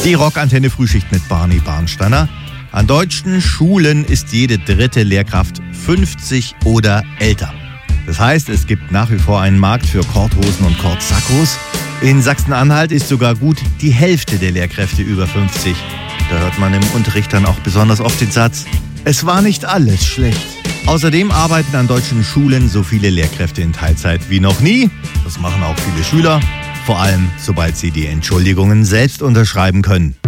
Die Rockantenne Frühschicht mit Barney Barnsteiner. An deutschen Schulen ist jede dritte Lehrkraft 50 oder älter. Das heißt, es gibt nach wie vor einen Markt für Korthosen und Kortsackos. In Sachsen-Anhalt ist sogar gut die Hälfte der Lehrkräfte über 50. Da hört man im Unterricht dann auch besonders oft den Satz: Es war nicht alles schlecht. Außerdem arbeiten an deutschen Schulen so viele Lehrkräfte in Teilzeit wie noch nie. Das machen auch viele Schüler. Vor allem, sobald sie die Entschuldigungen selbst unterschreiben können.